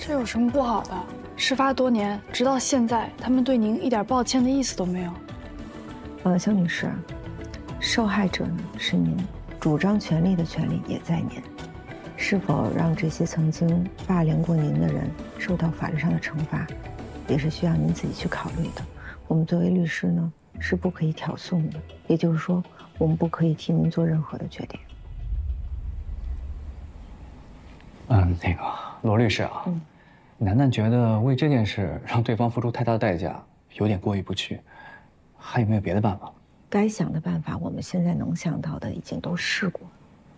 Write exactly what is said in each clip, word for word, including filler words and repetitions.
这有什么不好的？事发多年，直到现在，他们对您一点抱歉的意思都没有。 呃，肖女士，受害者呢是您，主张权利的权利也在您。是否让这些曾经霸凌过您的人受到法律上的惩罚，也是需要您自己去考虑的。我们作为律师呢，是不可以挑唆的，也就是说，我们不可以替您做任何的决定。 嗯，那个罗律师啊， 嗯， 楠楠觉得为这件事让对方付出太大的代价，有点过意不去，还有没有别的办法？ 该想的办法，我们现在能想到的已经都试过。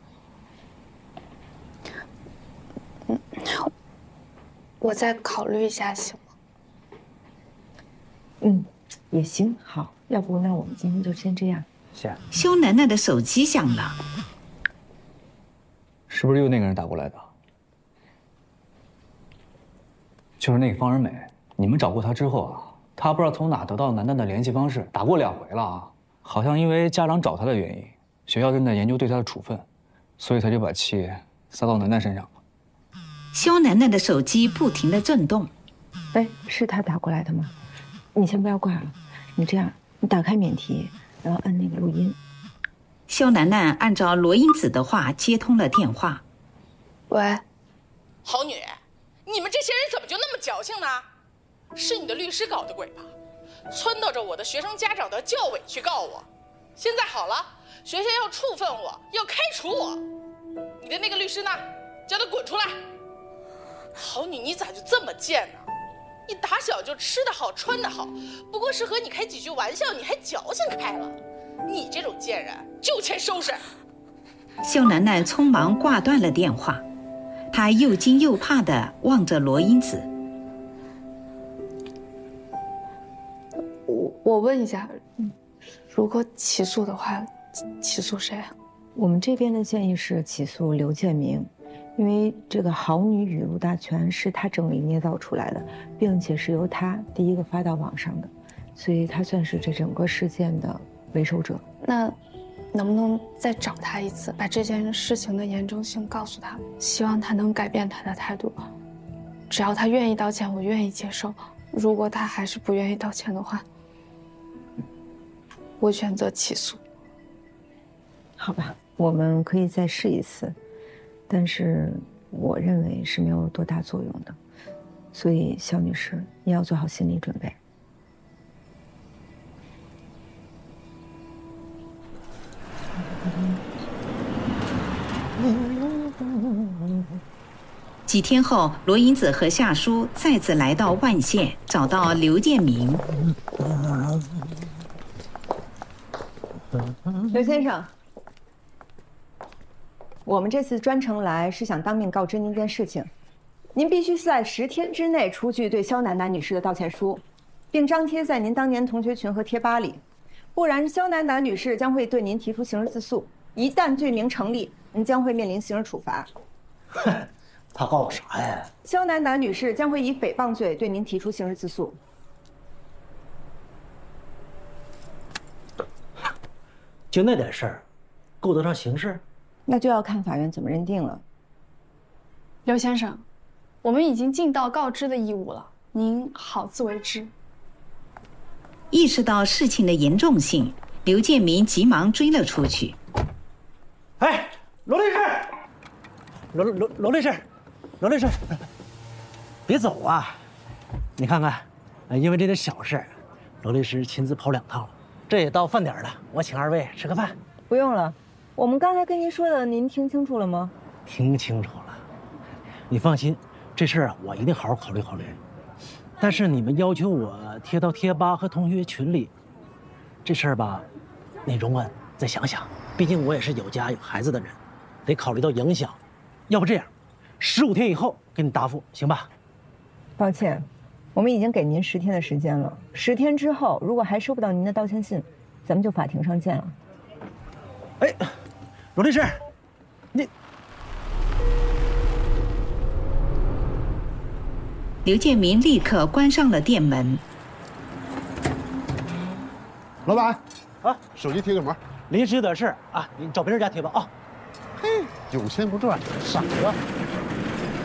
嗯，我再考虑一下，行吗？ 嗯，也行。好，要不那我们今天就先这样。 行。 肖楠楠的手机响了， 是不是又那个人打过来的？就是那个方仁美，你们找过他之后啊，他不知道从哪得到楠楠的联系方式，打过两回了啊。好像因为家长找他的原因，学校正在研究对他的处分，所以他就把气撒到楠楠身上了。 肖楠楠的手机不停地震动。 哎，是他打过来的吗？你先不要挂了，你这样，你打开免提，然后按那个录音。 肖楠楠按照罗英子的话接通了电话。 喂， 好女人，你们这些人怎么就那么矫情呢？是你的律师搞的鬼吧？撺掇着我的学生家长的教委去告我。现在好了，学校要处分我，要开除我。你的那个律师呢？叫他滚出来！好女，你咋就这么贱呢？你打小就吃得好穿得好，不过是和你开几句玩笑，你还矫情开了。你这种贱人就欠收拾。 肖楠楠匆忙挂断了电话，她又惊又怕地望着罗英子。 我我问一下，如果起诉的话，起诉谁啊？ 我们这边的建议是起诉刘建明，因为这个好女语录大全是他整理捏造出来的，并且是由他第一个发到网上的，所以他算是这整个事件的为首者。 那能不能再找他一次，把这件事情的严重性告诉他，希望他能改变他的态度。只要他愿意道歉，我愿意接受。如果他还是不愿意道歉的话，我选择起诉。 好吧，我们可以再试一次，但是我认为是没有多大作用的，所以肖女士，你要做好心理准备。 几天后，罗英子和夏叔再次来到万县，找到刘建明。 刘先生，我们这次专程来是想当面告知您一件事情，您必须在十天之内出具对肖楠楠女士的道歉书，并张贴在您当年同学群和贴吧里，不然肖楠楠女士将会对您提出刑事自诉，一旦罪名成立，您将会面临刑事处罚。 他告我啥呀？ 肖楠楠女士将会以诽谤罪对您提出刑事自诉。 就那点事儿，够得上刑事？ 那就要看法院怎么认定了。 刘先生，我们已经尽到告知的义务了，您好自为之。 意识到事情的严重性，刘建明急忙追了出去。 哎，罗律师，罗罗罗律师，罗律师，别走啊！你看看，因为这点小事，罗律师亲自跑两趟了。这也到饭点了，我请二位吃个饭。 不用了，我们刚才跟您说的，您听清楚了吗？ 听清楚了。你放心，这事儿啊，我一定好好考虑考虑。但是你们要求我贴到贴吧和同学群里，这事儿吧，你容我再想想。毕竟我也是有家有孩子的人，得考虑到影响。要不这样，十五天以后给你答复，行吧？ 抱歉，我们已经给您十天的时间了。十天之后，如果还收不到您的道歉信，咱们就法庭上见了。 哎，罗律师，你…… 刘建明立刻关上了店门。 老板， 啊， 手机贴个膜。 临时有点事啊，你找别人家贴吧啊。 嘿，有钱不赚，傻子。